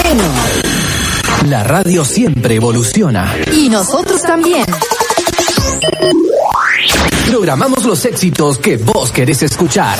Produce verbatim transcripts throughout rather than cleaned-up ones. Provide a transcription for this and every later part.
bueno. La radio siempre evoluciona. Y nosotros también. Programamos los éxitos que vos querés escuchar.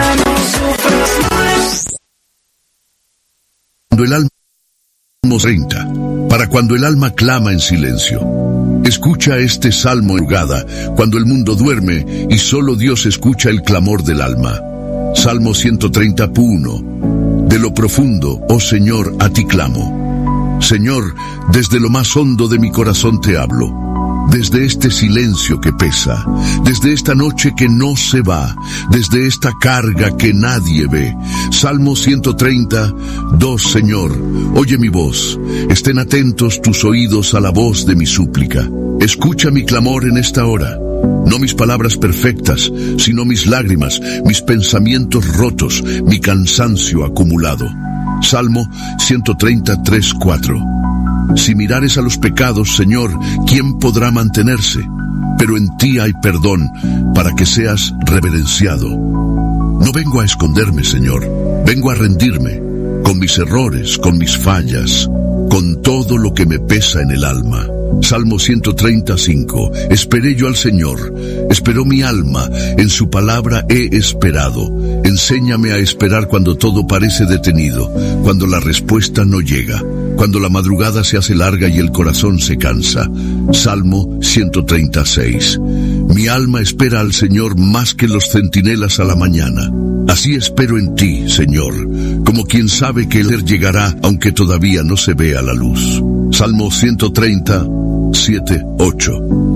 Cuando el alma treinta, para cuando el alma clama en silencio. Escucha este salmo en madrugada, cuando el mundo duerme y solo Dios escucha el clamor del alma. Salmo ciento treinta, uno. De lo profundo, oh Señor, a ti clamo. Señor, desde lo más hondo de mi corazón te hablo. Desde este silencio que pesa, desde esta noche que no se va, desde esta carga que nadie ve. Salmo ciento treinta, dos. Señor, oye mi voz, estén atentos tus oídos a la voz de mi súplica. Escucha mi clamor en esta hora, no mis palabras perfectas, sino mis lágrimas, mis pensamientos rotos, mi cansancio acumulado. Salmo ciento treinta, tres, cuatro. Si mirares a los pecados, Señor, ¿quién podrá mantenerse? Pero en ti hay perdón, para que seas reverenciado. No vengo a esconderme, Señor, vengo a rendirme, con mis errores, con mis fallas, con todo lo que me pesa en el alma. Salmo ciento treinta, cinco. Esperé yo al Señor, esperó mi alma, en su palabra he esperado. Enséñame a esperar cuando todo parece detenido, cuando la respuesta no llega, cuando la madrugada se hace larga y el corazón se cansa. Salmo ciento treinta y seis. Mi alma espera al Señor más que los centinelas a la mañana. Así espero en ti, Señor, como quien sabe que el día llegará aunque todavía no se vea la luz. Salmo ciento treinta, siete, ocho.